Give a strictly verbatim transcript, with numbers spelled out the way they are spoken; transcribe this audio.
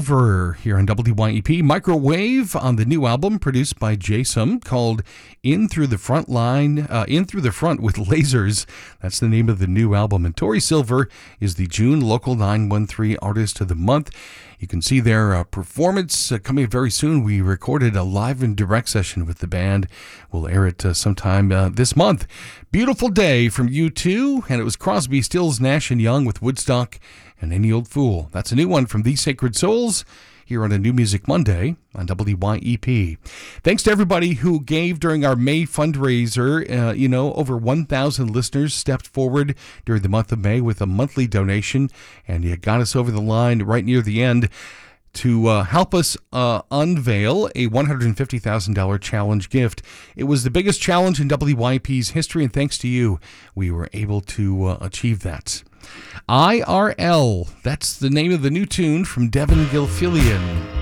Silver here on W Y E P. Microwave on the new album produced by Jason called In Through the Front Line, uh, In Through the Front with Lasers. That's the name of the new album. And Tori Silver is the June Local nine one three Artist of the Month. You can see their uh, performance uh, coming very soon. We recorded a live and direct session with the band. We'll air it uh, sometime uh, this month. Beautiful Day from U two, and it was Crosby, Stills, Nash and Young with Woodstock and Any Old Fool. That's a new one from These Sacred Souls here on a New Music Monday on W Y E P. Thanks to everybody who gave during our May fundraiser. Uh, you know, over one thousand listeners stepped forward during the month of May with a monthly donation, and you got us over the line right near the end to uh, help us uh, unveil a one hundred fifty thousand dollars challenge gift. It was the biggest challenge in W Y E P's history, and thanks to you, we were able to uh, achieve that. I R L, that's the name of the new tune from Devin Gilfillian.